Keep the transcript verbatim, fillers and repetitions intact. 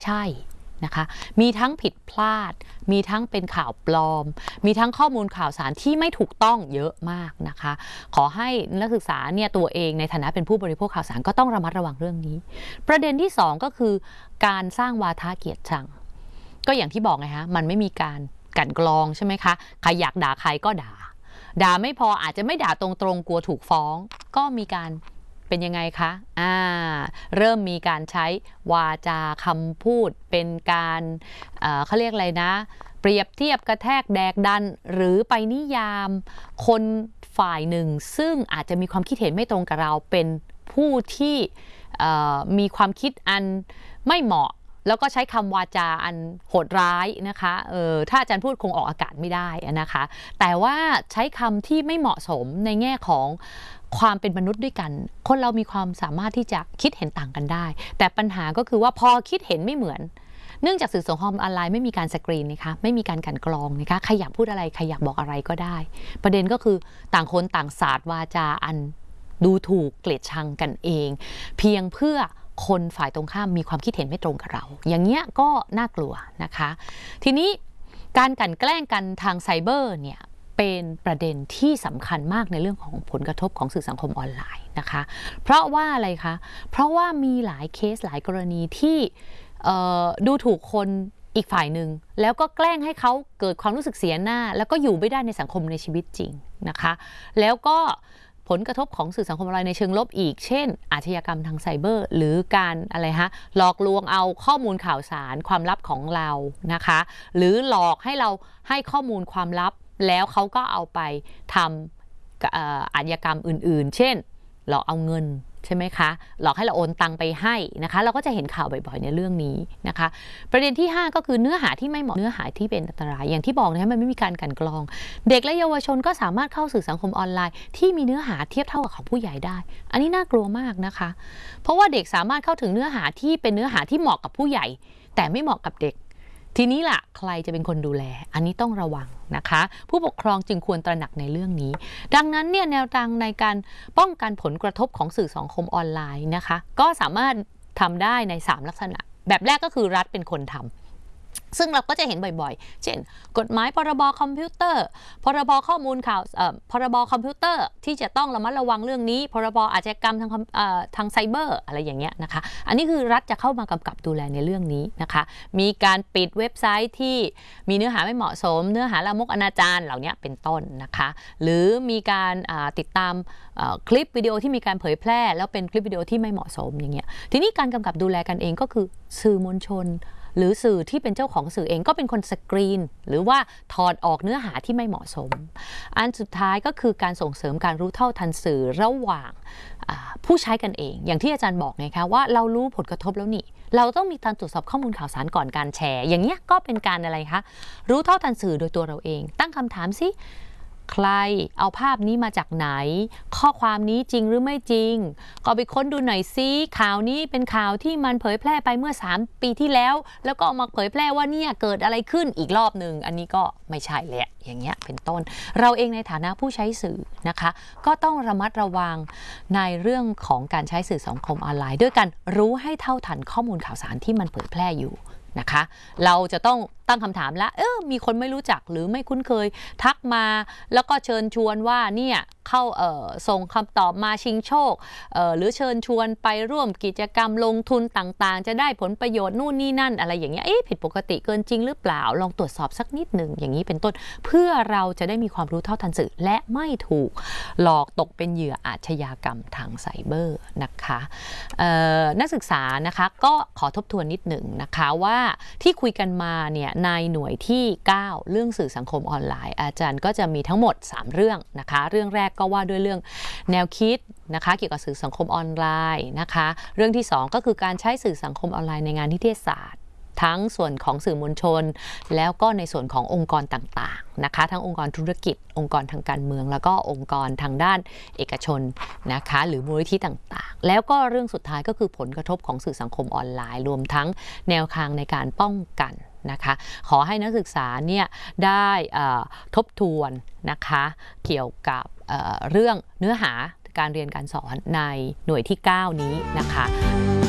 ใช่นะคะมีทั้งผิดพลาดมีทั้งเป็นข่าวปลอมมีทั้งข้อมูลข่าวสารที่ไม่ถูกต้องเยอะมากนะคะขอให้นักศึกษาเนี่ยตัวเองในฐานะเป็นผู้บริโภคข่าวสารก็ต้องระมัดระวังเรื่องนี้ประเด็นที่สองก็คือการสร้างวาทะเกลียดชังก็อย่างที่บอกไงฮะมันไม่มีการกลั่นกรองใช่ไหมคะใครอยากด่าใครก็ด่าด่าไม่พออาจจะไม่ด่าตรงๆกลัวถูกฟ้องก็มีการเป็นยังไงคะอ่าเริ่มมีการใช้วาจาคำพูดเป็นการเอ่อเขาเรียกอะไรนะเปรียบเทียบกระแทกแดกดันหรือไปนิยามคนฝ่ายหนึ่งซึ่งอาจจะมีความคิดเห็นไม่ตรงกับเราเป็นผู้ที่มีความคิดอันไม่เหมาะแล้วก็ใช้คำวาจาอันโหดร้ายนะคะเออถ้าอาจารย์พูดคงออกอากาศไม่ได้นะคะแต่ว่าใช้คำที่ไม่เหมาะสมในแง่ของความเป็นมนุษย์ด้วยกันคนเรามีความสามารถที่จะคิดเห็นต่างกันได้แต่ปัญหาก็คือว่าพอคิดเห็นไม่เหมือนเนื่องจากสื่อสังคมออนไลน์ไม่มีการสกรีนนะคะไม่มีการกลั่นกรองนะคะใครอยากพูดอะไรใครอยากบอกอะไรก็ได้ประเด็นก็คือต่างคนต่างสาดวาจาอันดูถูกเกลียดชังกันเองเพียงเพื่อคนฝ่ายตรงข้ามมีความคิดเห็นไม่ตรงกับเราอย่างเงี้ยก็น่ากลัวนะคะทีนี้การกลั่นแกล้งกันทางไซเบอร์เนี่ยเป็นประเด็นที่สำคัญมากในเรื่องของผลกระทบของสื่อสังคมออนไลน์นะคะเพราะว่าอะไรคะเพราะว่ามีหลายเคสหลายกรณีที่ดูถูกคนอีกฝ่ายหนึ่งแล้วก็แกล้งให้เขาเกิดความรู้สึกเสียหน้าแล้วก็อยู่ไม่ได้ในสังคมในชีวิตจริงนะคะแล้วก็ผลกระทบของสื่อสังคมออนไลน์ในเชิงลบอีกเช่นอาชญากรรมทางไซเบอร์หรือการอะไรฮะหลอกลวงเอาข้อมูลข่าวสารความลับของเรานะคะหรือหลอกให้เราให้ข้อมูลความลับแล้วเขาก็เอาไปทำอาชญากรรมอื่นๆเช่นหลอกเอาเงินใช่ไหมคะหลอกให้เราโอนตังไปให้นะคะเราก็จะเห็นข่าวบ่อยๆในเรื่องนี้นะคะประเด็นที่ห้าก็คือเนื้อหาที่ไม่เหมาะเนื้อหาที่เป็นอันตรายอย่างที่บอกนะมันไม่มีการกลั่นกรองเด็กและเยาวชนก็สามารถเข้าสื่อสังคมออนไลน์ที่มีเนื้อหาเทียบเท่ากับของผู้ใหญ่ได้อันนี้น่ากลัวมากนะคะเพราะว่าเด็กสามารถเข้าถึงเนื้อหาที่เป็นเนื้อหาที่เหมาะกับผู้ใหญ่แต่ไม่เหมาะกับเด็กทีนี้ล่ะใครจะเป็นคนดูแลอันนี้ต้องระวังนะคะผู้ปกครองจึงควรตระหนักในเรื่องนี้ดังนั้นเนี่ยแนวทางในการป้องกันผลกระทบของสื่อสังคมออนไลน์นะคะก็สามารถทำได้ในสามลักษณะแบบแรกก็คือรัฐเป็นคนทำซึ่งเราก็จะเห็นบ่อยๆเช่นกฎหมายพรบคอมพิวเตอร์พรบข้อมูลข่าวพรบคอมพิวเตอร์ที่จะต้องระมัดระวังเรื่องนี้พรบอาชญากรรมทางทางไซเบอร์อะไรอย่างเงี้ยนะคะอันนี้คือรัฐจะเข้ามากำกับดูแลในเรื่องนี้นะคะมีการปิดเว็บไซต์ที่มีเนื้อหาไม่เหมาะสมเนื้อหาลามกอนาจารเหล่านี้เป็นต้นนะคะหรือมีการติดตามคลิปวิดีโอที่มีการเผยแพร่แล้วเป็นคลิปวิดีโอที่ไม่เหมาะสมอย่างเงี้ยทีนี้การกำกับดูแลกันเองก็คือสื่อมวลชนหรือสื่อที่เป็นเจ้าของสื่อเองก็เป็นคนสกรีนหรือว่าถอดออกเนื้อหาที่ไม่เหมาะสมอันสุดท้ายก็คือการส่งเสริมการรู้เท่าทันสื่อระหว่างผู้ใช้กันเองอย่างที่อาจารย์บอกไงคะว่าเรารู้ผลกระทบแล้วนี่เราต้องมีการตรวจสอบข้อมูลข่าวสารก่อนการแชร์อย่างเงี้ยก็เป็นการอะไรคะรู้เท่าทันสื่อโดยตัวเราเองตั้งคำถามสิใครเอาภาพนี้มาจากไหนข้อความนี้จริงหรือไม่จริงก็ไปค้นดูหน่อยซิข่าวนี้เป็นข่าวที่มันเผยแพร่ไปเมื่อสามปีที่แล้วแล้วก็เอามาเผยแพร่ว่าเนี่ยเกิดอะไรขึ้นอีกรอบหนึ่งอันนี้ก็ไม่ใช่แหละอย่างเงี้ยเป็นต้นเราเองในฐานะผู้ใช้สื่อนะคะก็ต้องระมัดระวังในเรื่องของการใช้สื่อสังคมออนไลน์ด้วยกันรู้ให้เท่าทันข้อมูลข่าวสารที่มันเผยแพร่อยู่นะคะเราจะต้องตั้งคำถามละเออมีคนไม่รู้จักหรือไม่คุ้นเคยทักมาแล้วก็เชิญชวนว่าเนี่ยเข้าเอ่อส่งคำตอบมาชิงโชคเอ่อหรือเชิญชวนไปร่วมกิจกรรมลงทุนต่างๆจะได้ผลประโยชน์นู่นนี่นั่นอะไรอย่างเงี้ยเอ๊ะผิดปกติเกินจริงหรือเปล่าลองตรวจสอบสักนิดหนึ่งอย่างนี้เป็นต้นเพื่อเราจะได้มีความรู้เท่าทันสื่อและไม่ถูกหลอกตกเป็นเหยื่ออาชญากรรมทางไซเบอร์นะคะนักศึกษานะคะก็ขอทบทวนนิดหนึ่งนะคะว่าที่คุยกันมาเนี่ยในหน่วยที่เก้าเรื่องสื่อสังคมออนไลน์อาจารย์ก็จะมีทั้งหมดสามเรื่องนะคะเรื่องแรกก็ว่าด้วยเรื่องแนวคิดนะคะเกี่ยวกับสื่อสังคมออนไลน์นะคะเรื่องที่สองก็คือการใช้สื่อสังคมออนไลน์ในงานนิเทศศาสตร์ทั้งส่วนของสื่อมวลชนแล้วก็ในส่วนขององค์กรต่างๆนะคะทั้งองค์กรธุรกิจองค์กรทางการเมืองแล้วก็องค์กรทางด้านเอกชนนะคะหรือมูลนิธิต่างๆแล้วก็เรื่องสุดท้ายก็คือผลกระทบของสื่อสังคมออนไลน์รวมทั้งแนวทางในการป้องกันนะคะขอให้นักศึกษาเนี่ยได้ทบทวนนะคะเกี่ยวกับเ, เรื่องเนื้อหาการเรียนการสอนในหน่วยที่เก้านี้นะคะ